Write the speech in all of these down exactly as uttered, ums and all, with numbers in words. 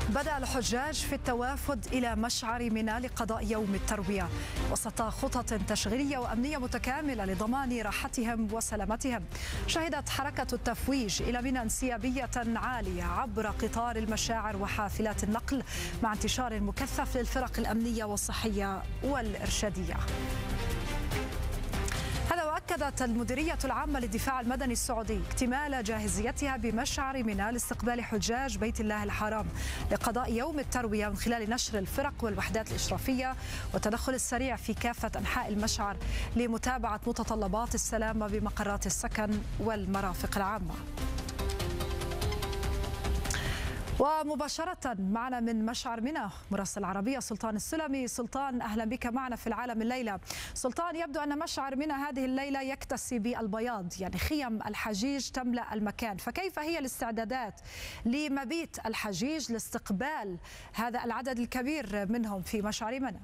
بدأ الحجاج في التوافد إلى مشعر منى لقضاء يوم التروية وسط خطط تشغيلية وأمنية متكاملة لضمان راحتهم وسلامتهم. شهدت حركة التفويج إلى منى انسيابية عالية عبر قطار المشاعر وحافلات النقل مع انتشار مكثف للفرق الأمنية والصحية والإرشادية. هذا وأكدت المديرية العامة للدفاع المدني السعودي اكتمال جاهزيتها بمشعر منى لاستقبال حجاج بيت الله الحرام لقضاء يوم التروية من خلال نشر الفرق والوحدات الإشرافية والتدخل السريع في كافة أنحاء المشعر لمتابعة متطلبات السلامة بمقرات السكن والمرافق العامة. ومباشرة معنا من مشعر منى مراسل العربية سلطان السلمي. سلطان، أهلا بك معنا في العالم الليلة. سلطان، يبدو أن مشعر منى هذه الليلة يكتسي بالبياض، يعني خيم الحجيج تملأ المكان، فكيف هي الاستعدادات لمبيت الحجيج لاستقبال هذا العدد الكبير منهم في مشعر منى؟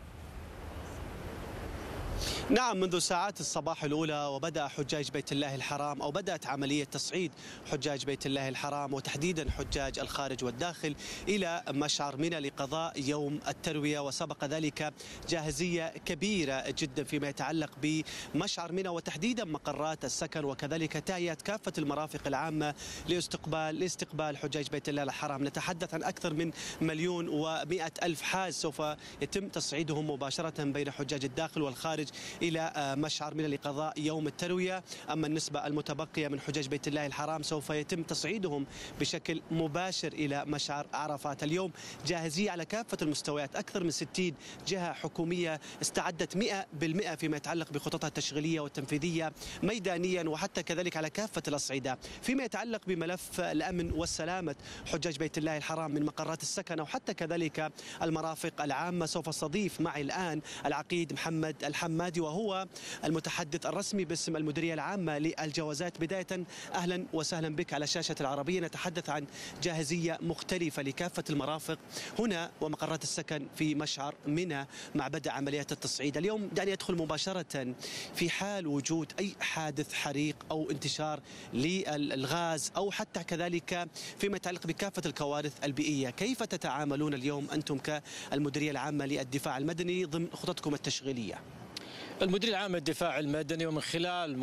نعم، منذ ساعات الصباح الأولى وبدأ حجاج بيت الله الحرام أو بدأت عملية تصعيد حجاج بيت الله الحرام وتحديدا حجاج الخارج والداخل إلى مشعر منى لقضاء يوم التروية، وسبق ذلك جاهزية كبيرة جدا فيما يتعلق بمشعر منى وتحديدا مقرات السكن وكذلك تهيئة كافة المرافق العامة لاستقبال لاستقبال حجاج بيت الله الحرام. نتحدث عن أكثر من مليون ومئة ألف حاج سوف يتم تصعيدهم مباشرة بين حجاج الداخل والخارج إلى مشعر منى لقضاء يوم التروية. أما النسبة المتبقية من حجاج بيت الله الحرام سوف يتم تصعيدهم بشكل مباشر إلى مشعر عرفات. اليوم جاهزية على كافة المستويات، أكثر من ستين جهة حكومية استعدت مئة بالمئة فيما يتعلق بخططها التشغيلية والتنفيذية ميدانيا وحتى كذلك على كافة الأصعدة. فيما يتعلق بملف الأمن والسلامة حجاج بيت الله الحرام من مقرات السكن أو حتى كذلك المرافق العامة، سوف استضيف معي الآن العقيد محمد الحمادي وهو المتحدث الرسمي باسم المديرية العامة للجوازات. بداية أهلا وسهلا بك على شاشة العربية. نتحدث عن جاهزية مختلفة لكافة المرافق هنا ومقرات السكن في مشعر منى مع بدء عمليات التصعيد. اليوم دعني أدخل مباشرة في حال وجود أي حادث حريق أو انتشار للغاز أو حتى كذلك فيما يتعلق بكافة الكوارث البيئية، كيف تتعاملون اليوم أنتم كالمديرية العامة للدفاع المدني ضمن خططكم التشغيلية؟ المديرية العامة للدفاع المدني ومن خلال